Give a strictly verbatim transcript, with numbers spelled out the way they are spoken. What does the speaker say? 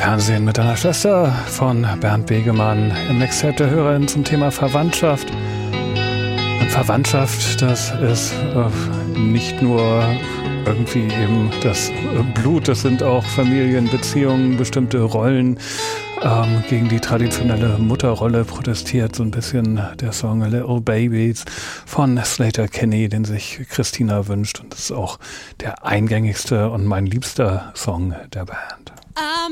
Fernsehen mit deiner Schwester von Bernd Begemann im Mixtape der Hörerin zum Thema Verwandtschaft. Und Verwandtschaft, das ist äh, nicht nur irgendwie eben das Blut, das sind auch Familienbeziehungen, bestimmte Rollen. Ähm, gegen die traditionelle Mutterrolle protestiert so ein bisschen der Song Little Babies von Sleater-Kinney, den sich Christina wünscht. Und das ist auch der eingängigste und mein liebster Song der Band. I'm